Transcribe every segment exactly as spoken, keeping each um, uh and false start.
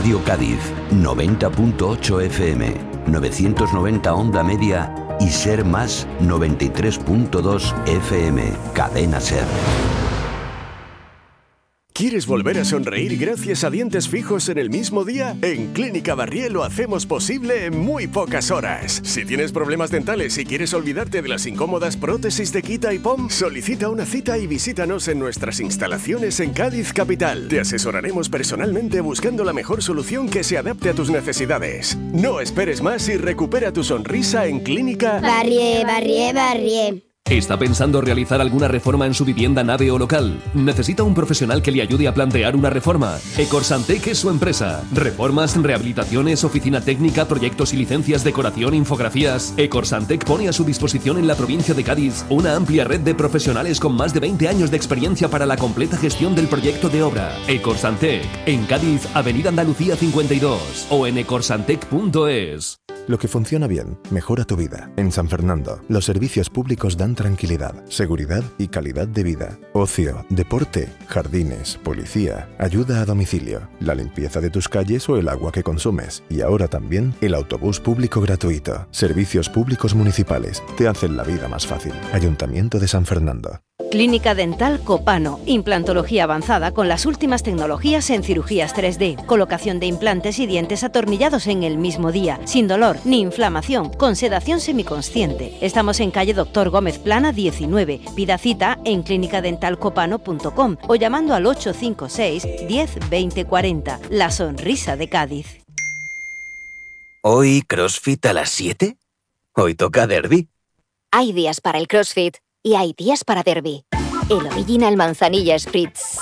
Radio Cádiz, noventa punto ocho F M, novecientos noventa onda media y Ser Más noventa y tres punto dos F M. Cadena Ser. ¿Quieres volver a sonreír gracias a dientes fijos en el mismo día? En Clínica Barrié lo hacemos posible en muy pocas horas. Si tienes problemas dentales y quieres olvidarte de las incómodas prótesis de quita y pom, solicita una cita y visítanos en nuestras instalaciones en Cádiz capital. Te asesoraremos personalmente buscando la mejor solución que se adapte a tus necesidades. No esperes más y recupera tu sonrisa en Clínica Barrié, Barrié, Barrié. ¿Está pensando realizar alguna reforma en su vivienda, nave o local? ¿Necesita un profesional que le ayude a plantear una reforma? Ecorsantec es su empresa. Reformas, rehabilitaciones, oficina técnica, proyectos y licencias, decoración, infografías. Ecorsantec pone a su disposición en la provincia de Cádiz una amplia red de profesionales con más de veinte años de experiencia para la completa gestión del proyecto de obra. Ecorsantec, en Cádiz, Avenida Andalucía cincuenta y dos o en ecorsantec punto es. Lo que funciona bien, mejora tu vida. En San Fernando, los servicios públicos dan tranquilidad, seguridad y calidad de vida. Ocio, deporte, jardines, policía, ayuda a domicilio, la limpieza de tus calles o el agua que consumes. Y ahora también el autobús público gratuito. Servicios públicos municipales te hacen la vida más fácil. Ayuntamiento de San Fernando. Clínica Dental Copano, implantología avanzada con las últimas tecnologías en cirugías tres D, colocación de implantes y dientes atornillados en el mismo día, sin dolor ni inflamación, con sedación semiconsciente. Estamos en calle Doctor Gómez Plana diecinueve, pida cita en clínica dental copano punto com o llamando al ocho cinco seis, diez, veinte, cuarenta. La sonrisa de Cádiz. ¿Hoy CrossFit a las siete? ¿Hoy toca derbi? Hay días para el CrossFit y hay días para derbi. El Original Manzanilla Spritz.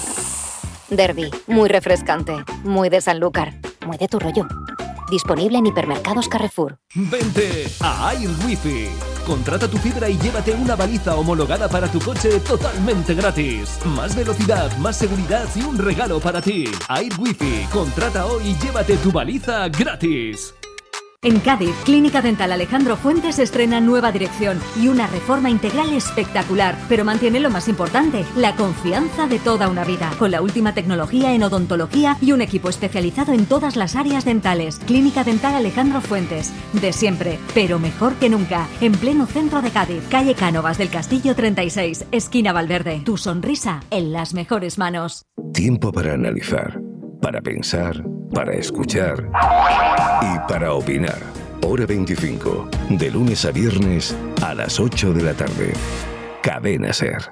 Derbi, muy refrescante, muy de Sanlúcar, muy de tu rollo. Disponible en hipermercados Carrefour. Vente a Air Wifi. Contrata tu fibra y llévate una baliza homologada para tu coche totalmente gratis. Más velocidad, más seguridad y un regalo para ti. Air Wifi. Contrata hoy y llévate tu baliza gratis. En Cádiz, Clínica Dental Alejandro Fuentes estrena nueva dirección y una reforma integral espectacular, pero mantiene lo más importante, la confianza de toda una vida, con la última tecnología en odontología y un equipo especializado en todas las áreas dentales. Clínica Dental Alejandro Fuentes, de siempre, pero mejor que nunca, en pleno centro de Cádiz, calle Cánovas del Castillo treinta y seis, esquina Valverde. Tu sonrisa en las mejores manos. Tiempo para analizar, para pensar, para escuchar y para opinar. Hora veinticinco, de lunes a viernes a las ocho de la tarde. Cadena Ser.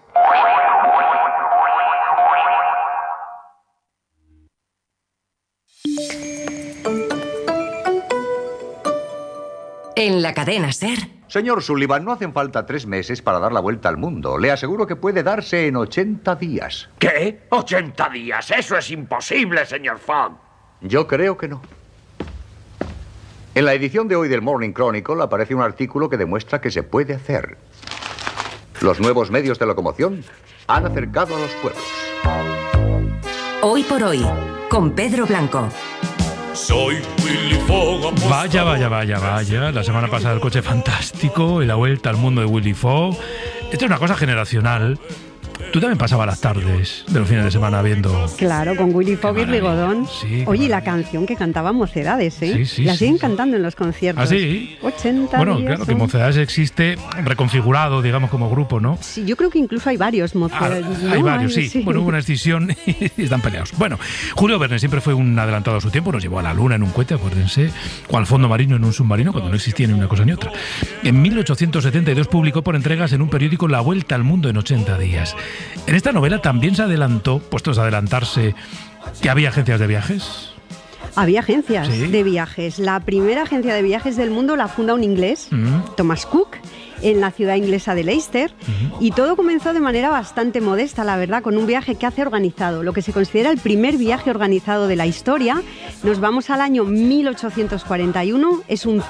En la Cadena Ser. Señor Sullivan, no hacen falta tres meses para dar la vuelta al mundo. Le aseguro que puede darse en ochenta días. ¿Qué? ¿ochenta días? Eso es imposible, señor Fogg. Yo creo que no. En la edición de hoy del Morning Chronicle aparece un artículo que demuestra que se puede hacer. Los nuevos medios de locomoción han acercado a los pueblos. Hoy por hoy, con Pedro Blanco. Soy Willy Fogg. Vaya, vaya, vaya, vaya. La semana pasada el coche fantástico y la vuelta al mundo de Willy Fogg. Esto es una cosa generacional. Tú también pasabas las tardes de los fines de semana viendo... Claro, con Willy Fogg y Rigodón. Sí, Oye, la canción que cantaba Mocedades, ¿eh? Sí, sí, la siguen sí, cantando en los conciertos. ¿Ah, sí? ochenta Bueno, días, claro, que son... Mocedades existe reconfigurado, digamos, como grupo, ¿no? Sí, yo creo que incluso hay varios Mocedades. Ah, ¿no? hay varios, hay, sí. sí. Bueno, hubo una escisión y están peleados. Bueno, Julio Verne siempre fue un adelantado a su tiempo, nos llevó a la luna en un cohete, acuérdense, o al fondo marino en un submarino, cuando no existía ni una cosa ni otra. En mil ochocientos setenta y dos publicó por entregas en un periódico La Vuelta al Mundo en ochenta días. En esta novela también se adelantó, puestos a adelantarse, que había agencias de viajes. Había agencias ¿Sí? de viajes. La primera agencia de viajes del mundo la funda un inglés, mm. Thomas Cook, en la ciudad inglesa de Leicester, uh-huh. y todo comenzó de manera bastante modesta, la verdad, con un viaje que hace organizado, lo que se considera el primer viaje organizado de la historia. Nos vamos al año mil ochocientos cuarenta y uno, es un